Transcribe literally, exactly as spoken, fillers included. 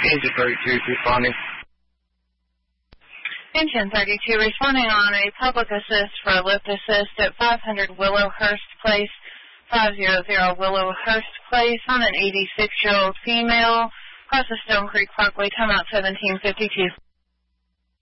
Engine thirty-two, responding. Engine thirty-two, responding on a public assist for a lift assist at five hundred Willowhurst Place, five hundred Willowhurst Place, on an eighty-six-year-old female, across the Stone Creek Parkway, timeout seventeen fifty-two.